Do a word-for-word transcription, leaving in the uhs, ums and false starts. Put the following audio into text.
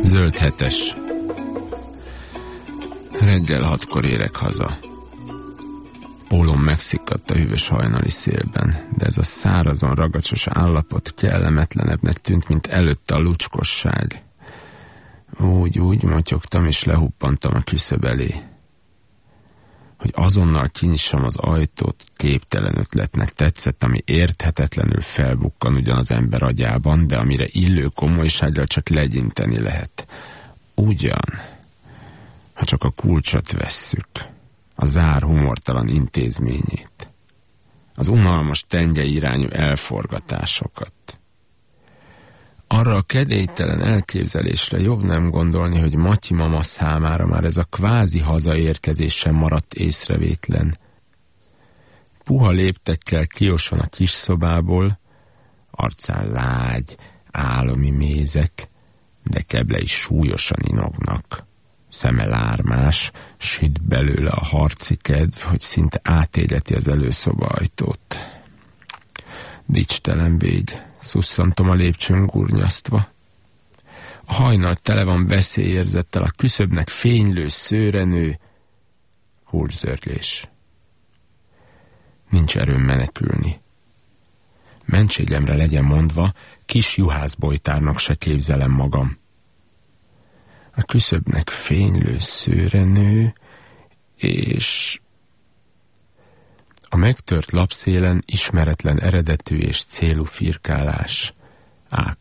Zöld hetes. Reggel hatkor érek haza. Pólóm megszikadt a hűvös hajnali szélben, de ez a szárazon ragacsos állapot kellemetlenebbnek tűnt, mint előtte a lucskosság. Úgy-úgy motyogtam és lehuppantam a küszöb elé. Hogy azonnal kinyissam az ajtót, képtelen ötletnek tetszett, ami érthetetlenül felbukkan ugyan az ember agyában, de amire illő komolysággal csak legyinteni lehet. Ugyan, ha csak a kulcsot vesszük, a zár humortalan intézményét, az unalmas tengely irányú elforgatásokat. Arra a kedélytelen elképzelésre jobb nem gondolni, hogy Matyi mama számára már ez a kvázi hazaérkezés sem maradt észrevétlen. Puha léptekkel kioson a kis szobából, arcán lágy, álomi mézek, de keblei súlyosan inognak. Szeme lármás, süt belőle a harci kedv, hogy szinte átégyeti az előszoba ajtót. Dicstelen vég, szusszantom a lépcsőn gurnyasztva. A hajnal tele van veszélyérzettel, a küszöbnek fénylő, szőrenő, kulcszörlés. Nincs erőm menekülni. Mentségemre legyen mondva, kis juhászbojtárnak se képzelem magam. A küszöbnek fénylő, szőrenő, és a megtört lapszélen ismeretlen eredetű és célú firkálás. Ákos.